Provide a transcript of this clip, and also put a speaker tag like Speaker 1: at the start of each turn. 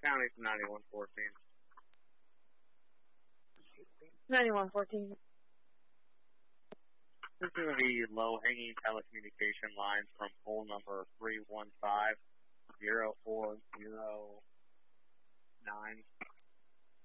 Speaker 1: County to 9114.
Speaker 2: 9114.
Speaker 1: This is going to be low-hanging telecommunication lines from pole number 315-0409.